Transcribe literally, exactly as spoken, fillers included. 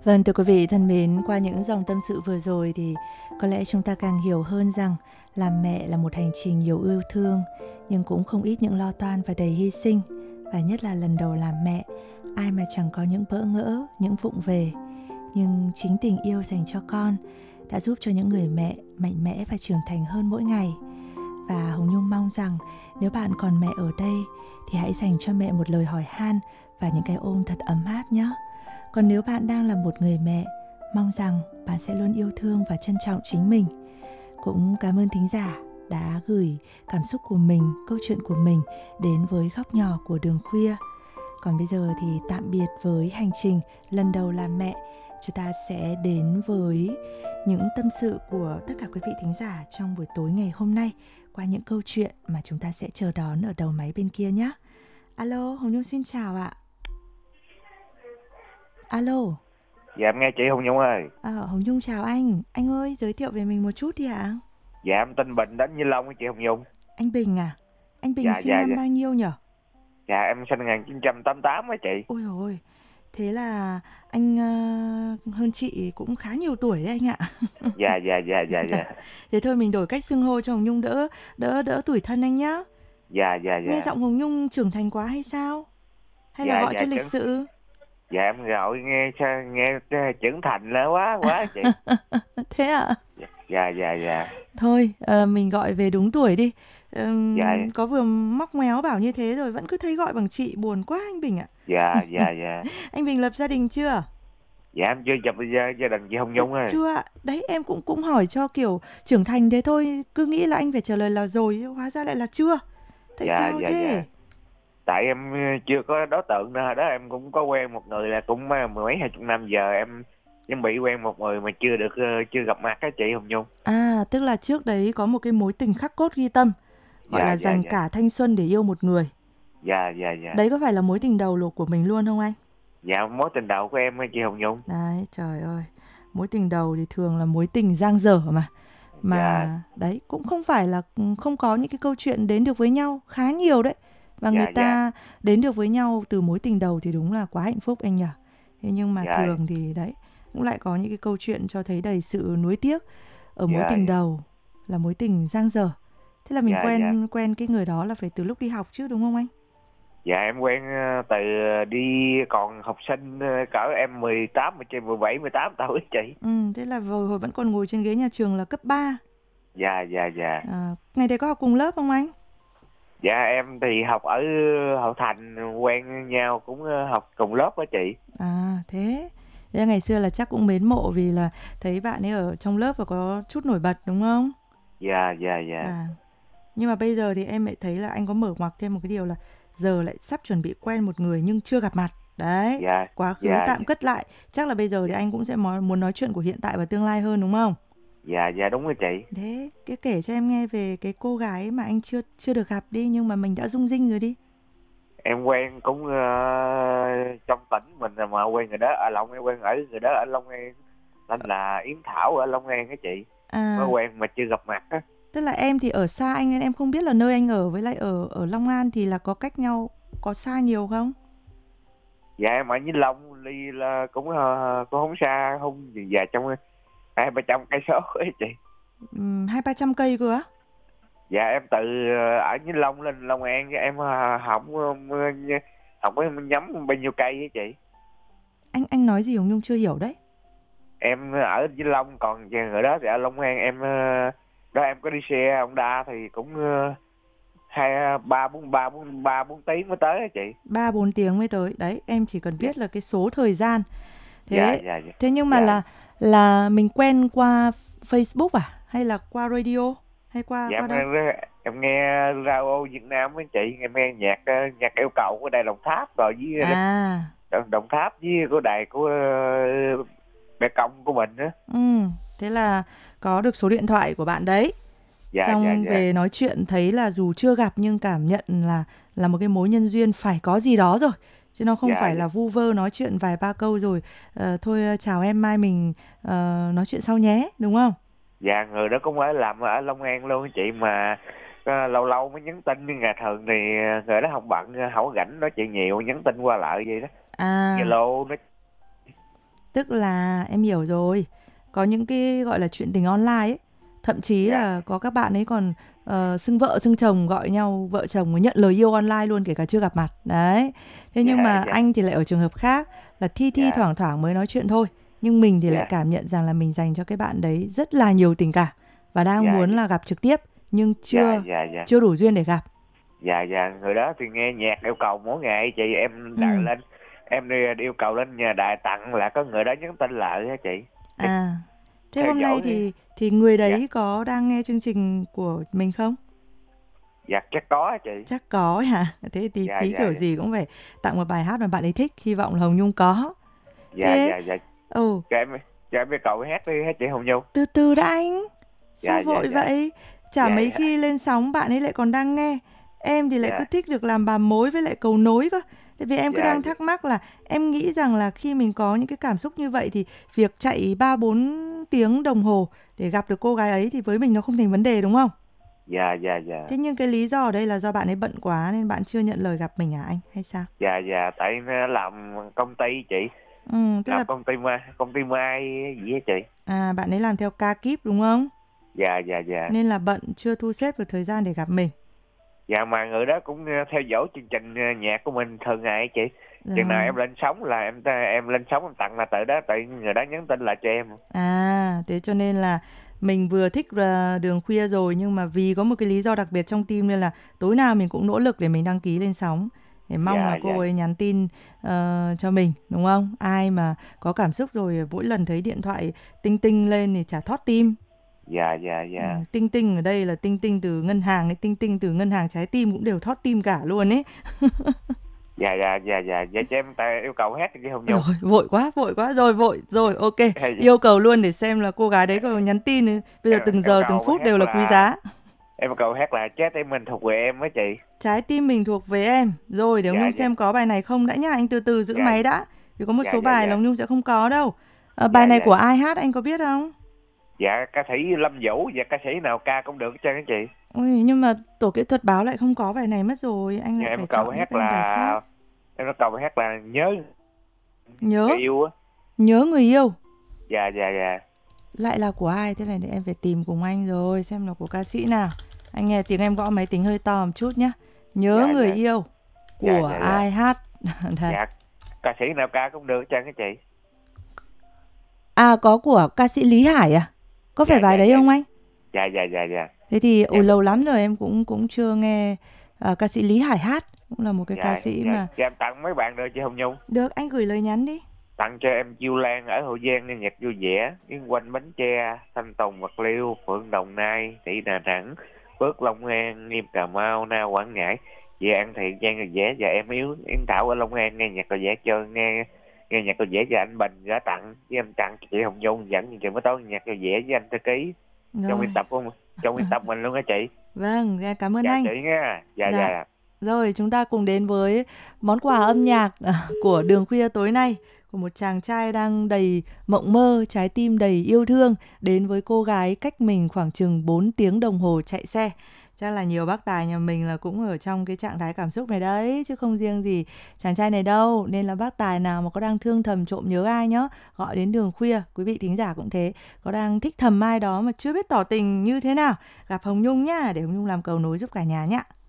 Vâng, thưa quý vị thân mến, qua những dòng tâm sự vừa rồi thì có lẽ chúng ta càng hiểu hơn rằng làm mẹ là một hành trình nhiều yêu thương, nhưng cũng không ít những lo toan và đầy hy sinh. Và nhất là lần đầu làm mẹ, ai mà chẳng có những bỡ ngỡ, những vụng về. Nhưng chính tình yêu dành cho con đã giúp cho những người mẹ mạnh mẽ và trưởng thành hơn mỗi ngày. Và Hồng Nhung mong rằng nếu bạn còn mẹ ở đây thì hãy dành cho mẹ một lời hỏi han và những cái ôm thật ấm áp nhé. Còn nếu bạn đang là một người mẹ, mong rằng bạn sẽ luôn yêu thương và trân trọng chính mình. Cũng cảm ơn thính giả đã gửi cảm xúc của mình, câu chuyện của mình đến với góc nhỏ của Đường Khuya. Còn bây giờ thì tạm biệt với hành trình lần đầu làm mẹ. Chúng ta sẽ đến với những tâm sự của tất cả quý vị thính giả trong buổi tối ngày hôm nay qua những câu chuyện mà chúng ta sẽ chờ đón ở đầu máy bên kia nhé. Alo, Hồng Nhung xin chào ạ. Alo. Dạ em nghe chị Hồng Nhung ơi. À, Hồng Nhung chào anh. Anh ơi, giới thiệu về mình một chút đi ạ. Dạ em tên Bình đến Vĩnh Long với chị Hồng Nhung. Anh Bình à? Anh Bình Dạ sinh dạ năm dạ. bao nhiêu nhở? Dạ em sinh một nghìn chín trăm tám mươi tám á chị. Ôi dồi ôi, thế là anh uh, hơn chị cũng khá nhiều tuổi đấy anh ạ. Dạ dạ dạ dạ dạ. Thế thôi mình đổi cách xưng hô cho Hồng Nhung đỡ đỡ đỡ tuổi thân anh nhá. Dạ dạ Nghe dạ. giọng Hồng Nhung trưởng thành quá hay sao? Hay là Dạ gọi dạ cho lịch trưởng. sự? Dạ em gọi nghe sao nghe trưởng thành là quá quá chị. Thế ạ? Dạ dạ dạ dạ. Thôi, uh, mình gọi về đúng tuổi đi. Dạ Um, có vừa móc méo bảo như thế rồi vẫn cứ thấy gọi bằng chị, buồn quá anh Bình ạ. dạ dạ dạ. Anh Bình lập gia đình chưa? Dạ em chưa chụp gia, gia đình chị Hồng Ơ, Nhung ơi. chưa ạ. Đấy em cũng cũng hỏi cho kiểu trưởng thành thế thôi, cứ nghĩ là anh phải trả lời là rồi, hóa ra lại là chưa. Tại Dạ sao dạ dạ. thế? Tại em chưa có đối tượng nữa đó, em cũng có quen một người là cũng mười mấy hai chục năm, giờ em chuẩn bị quen một người mà chưa được chưa gặp mặt á chị Hồng Nhung. À, tức là trước đấy có một cái mối tình khắc cốt ghi tâm, gọi Dạ là dạ dành dạ. cả thanh xuân để yêu một người. Dạ dạ dạ. Đấy có phải là mối tình đầu lục của mình luôn không anh? Dạ mối tình đầu của em á chị Hồng Nhung. Đấy, trời ơi. Mối tình đầu thì thường là mối tình dang dở mà. Dạ Mà đấy cũng không phải là không có những cái câu chuyện đến được với nhau, khá nhiều đấy. Và người dạ dạ ta đến được với nhau từ mối tình đầu thì đúng là quá hạnh phúc anh nhỉ. Thế nhưng mà dạ thường thì đấy cũng lại có những cái câu chuyện cho thấy đầy sự nuối tiếc ở mối dạ tình đầu là mối tình dang dở. Thế là mình dạ dạ. quen quen cái người đó là phải từ lúc đi học chứ đúng không anh? Dạ em quen ờ, từ đi còn học sinh, ờ, cỡ em mười tám mười chín mười bảy mười tám tuổi chị. Ừ, thế là hồi, hồi vẫn còn ngồi trên ghế nhà trường là cấp ba. Dạ dạ dạ. À, ngày đấy có học cùng lớp không anh? Dạ em thì học ở Hậu Thành, quen nhau cũng ờ, học cùng lớp đó chị. À thế. Thế ngày xưa là chắc cũng mến mộ vì là thấy bạn ấy ở trong lớp và có chút nổi bật đúng không? Dạ dạ dạ. Và nhưng mà bây giờ thì em lại thấy là anh có mở ngoặc thêm một cái điều là giờ lại sắp chuẩn bị quen một người nhưng chưa gặp mặt. Đấy, Dạ quá khứ dạ tạm cất lại. Chắc là bây giờ thì dạ anh cũng sẽ muốn nói chuyện của hiện tại và tương lai hơn đúng không? dạ dạ đúng rồi chị. Thế, cái kể cho em nghe về cái cô gái mà anh chưa chưa được gặp đi nhưng mà mình đã rung rinh rồi đi. Em quen cũng ờ, trong tỉnh mình mà quen người đó ở Long An, quen ở người đó ở Long An, tên là Yến Thảo ở Long An á chị. Mới À, quen mà chưa gặp mặt á. tức là em thì ở xa anh nên em không biết là nơi anh ở với lại ở ở Long An thì là có cách nhau có xa nhiều không? Dạ em ở Vĩnh Long đi là cũng ờ, cũng không xa, không gì, dạ trong hai ba trăm cây số ấy chị. Ừm, hai ba trăm cây cơ á? Dạ em từ ờ, ở Vĩnh Long lên Long An, em ờ, học ờ, học với nhắm bao nhiêu cây ấy chị. Anh anh nói gì Hồng Nhung chưa hiểu đấy. Em ở Vĩnh Long, còn người đó thì ở Long An. Em ờ, đó em có đi xe Honda thì cũng ờ, hai ba bốn ba bốn ba bốn tiếng mới tới á chị. Ba bốn tiếng mới tới. Đấy, em chỉ cần Dạ biết là cái số thời gian. dạ Thế dạ dạ. thế nhưng mà Dạ là là mình quen qua Facebook à hay là qua radio hay qua dạ qua em đâu? em nghe radio Việt Nam với chị, em nghe nhạc ờ, nhạc yêu cầu của đài Đồng Tháp rồi với À, Đồng, Đồng Tháp với của đài của ờ, Mẹ Công của mình á. ừm, thế là có được số điện thoại của bạn đấy. Dạ dạ Xong dạ về nói chuyện thấy là dù chưa gặp nhưng cảm nhận là là một cái mối nhân duyên phải có gì đó rồi. Chứ nó không dạ phải dạ là vu vơ nói chuyện vài ba câu rồi ờ, thôi ờ, chào em mai mình ờ, nói chuyện sau nhé, đúng không? dạ. Người đó cũng ở làm ở Long An luôn á chị, mà ờ, lâu lâu mới nhắn tin, nhưng ngày thường thì người đó không bận, không có rảnh nói chuyện nhiều, nhắn tin qua lại vậy đó. À, Zalo nó. Tức là em hiểu rồi. Có những cái gọi là chuyện tình online ấy. Thậm chí Dạ, là có các bạn ấy còn ờ, xưng vợ xưng chồng, gọi nhau vợ chồng nhận lời yêu online luôn, kể cả chưa gặp mặt. Đấy. Thế nhưng dạ, mà dạ, anh thì lại ở trường hợp khác, là thi thi dạ, thoảng thoảng mới nói chuyện thôi. Nhưng mình thì lại dạ, cảm nhận rằng là mình dành cho cái bạn đấy rất là nhiều tình cảm và đang dạ, muốn dạ, là gặp trực tiếp nhưng dạ, chưa dạ, dạ, chưa đủ duyên để gặp. dạ, dạ, người đó thì nghe nhạc yêu cầu mỗi ngày chị, em đợi Ừ. lên, em đi yêu cầu lên nhà đài tặng là có người đó nhắn tin lại á chị. Em À, thế theo hôm nay dõi thì thì thì người dạ, đấy có đang nghe chương trình của mình không? dạ chắc có á chị. Chắc có ấy hả? Thế thì Dạ, tí dạ, kiểu dạ, gì cũng phải tặng một bài hát mà bạn ấy thích, hy vọng là Hồng Nhung có. dạ, Thế, dạ, dạ, ừ, cho em cho em với cậu hát đi hát chị Hồng Nhung. từ từ đã anh. Dạ, Sao dạ, vội dạ, vậy? Chả dạ, mấy dạ, khi lên sóng bạn ấy lại còn đang nghe. Em thì lại cứ dạ, thích được làm bà mối với lại cầu nối cơ. Tại vì em cứ dạ, đang dạ, thắc mắc là em nghĩ rằng là khi mình có những cái cảm xúc như vậy thì việc chạy ba bốn tiếng đồng hồ để gặp được cô gái ấy thì với mình nó không thành vấn đề đúng không? dạ, dạ, dạ, Thế nhưng cái lý do ở đây là do bạn ấy bận quá nên bạn chưa nhận lời gặp mình à anh hay sao? dạ, dạ, tại nó làm công ty chị, Ừ, tức là làm công ty mai công ty mai gì á chị. à bạn ấy làm theo ca kíp đúng không? Dạ, dạ, dạ, Nên là bận chưa thu xếp được thời gian để gặp mình. dạ, mà người đó cũng ờ, theo dõi chương trình ờ, nhạc của mình thường ngày á chị. Chừng nào Rồi. em lên sóng là em em lên sóng em tặng là tại đó, tại người đó nhắn tin lại cho em. À, thế cho nên là mình vừa thích là Đường Khuya rồi nhưng mà vì có một cái lý do đặc biệt trong tim nên là tối nào mình cũng nỗ lực để mình đăng ký lên sóng. Để mong là Dạ, cô dạ, ấy nhắn tin ờ, cho mình, đúng không? Ai mà có cảm xúc rồi mỗi lần thấy điện thoại tinh tinh lên thì chả thót tim. dạ, dạ, Ừ, dạ, tinh tinh ở đây là tinh tinh từ ngân hàng ấy, tinh tinh từ ngân hàng trái tim cũng đều thót tim cả luôn ấy. dạ, dạ, dạ, dạ, dạ, cho em ta yêu cầu hát chị Hồng Nhung. Rồi, vội quá, vội quá, rồi vội, rồi, ok. Dạ, Yêu cầu luôn để xem là cô gái đấy có nhắn tin. Bây giờ em từng em giờ, từng cầu phút đều hát là quý là giá. em cầu hát là trái tim mình thuộc về em á chị. Trái tim mình thuộc về em. Rồi, để ông Dạ, Nhung dạ, xem có bài này không đã nhá. Anh từ từ giữ dạ, máy đã. Vì có một dạ, số dạ, bài là dạ, ông Nhung sẽ không có đâu. Ờ, bài dạ, này dạ, của ai hát anh có biết không? dạ, ca sĩ Lâm Vũ, dạ ca sĩ nào ca cũng được hết trơn á chị. Ôi, nhưng mà tổ kỹ thuật báo lại không có bài này mất rồi. Anh Nhưng lại em phải cầu chọn giúp hát em bài khác. là em nó cầu hát là nhớ người Nhớ, yêu á. nhớ người yêu. Dạ, dạ, dạ, Lại là của ai? Thế này để em phải tìm cùng anh rồi. Xem là của ca sĩ nào. Anh nghe tiếng em gõ máy tính hơi to một chút nhá. Nhớ dạ, người dạ, yêu. dạ, Của dạ, dạ, ai hát? Đây. dạ, ca sĩ nào ca cũng được hết trơn á chị. À có của ca sĩ Lý Hải à? Có phải Dạ, bài dạ, đấy dạ, không anh? dạ, dạ, dạ, dạ, Thế thì dạ, ôi lâu lắm rồi em cũng cũng chưa nghe à, ca sĩ Lý Hải hát, cũng là một cái ca dạ, sĩ dạ, mà dạ, em tặng mấy bạn được chị Hồng Nhung. được anh gửi lời nhắn đi. Tặng cho em Chiêu Lan ở Hậu Giang nghe nhạc vui vẻ, Yến Quanh Bến Tre, Thanh Tùng Bạc Liêu, Phượng Đồng Nai, Thị Đà Nẵng, Phước Long An, Nghiêm Cà Mau, Na Quảng Ngãi, Về An Thiện, Giang Cà Dẻ và em Yếu Yến Thảo ở Long An nghe nhạc Cà Dẻ cho nghe nghe nhạc Cà Dẻ và anh Bình đã tặng với em tặng cho chị Hồng Nhung dẫn chương trình mới tối nhạc Cà Dẻ với anh Thư Ký trong biên Rồi. tập của trong biên tập mình luôn á chị. Vâng, dạ, cảm ơn Chào anh. chị nha. Dạ, Dạ. dạ. Rồi chúng ta cùng đến với món quà âm nhạc à, của Đường Khuya tối nay, của một chàng trai đang đầy mộng mơ, trái tim đầy yêu thương đến với cô gái cách mình khoảng chừng bốn tiếng đồng hồ chạy xe. Chắc là nhiều bác tài nhà mình là cũng ở trong cái trạng thái cảm xúc này đấy, chứ không riêng gì chàng trai này đâu. Nên là bác tài nào mà có đang thương thầm trộm nhớ ai nhá, gọi đến Đường Khuya. Quý vị thính giả cũng thế, có đang thích thầm ai đó mà chưa biết tỏ tình như thế nào, gặp Hồng Nhung nhá, để Hồng Nhung làm cầu nối giúp cả nhà nhá.